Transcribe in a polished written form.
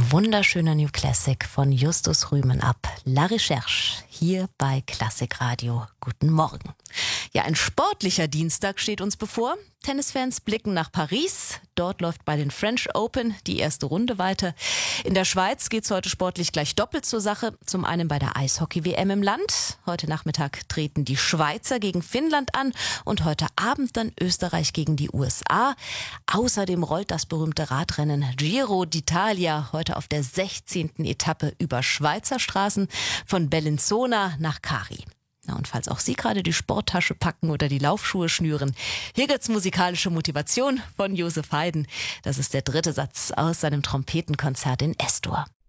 wunderschöner New Classic von Justus Rühmen ab La Recherche hier bei Klassikradio. Guten Morgen. Ja, ein sportlicher Dienstag steht uns bevor. Tennisfans blicken nach Paris. Dort läuft bei den French Open die erste Runde weiter. In der Schweiz geht's heute sportlich gleich doppelt zur Sache. Zum einen bei der Eishockey-WM im Land. Heute Nachmittag treten die Schweizer gegen Finnland an und heute Abend dann Österreich gegen die USA. Außerdem rollt das berühmte Radrennen Giro d'Italia heute auf der 16. Etappe über Schweizer Straßen von Bellinzona nach Cari. Und falls auch Sie gerade die Sporttasche packen oder die Laufschuhe schnüren, hier gibt's musikalische Motivation von Josef Haydn. Das ist der dritte Satz aus seinem Trompetenkonzert in Es-Dur.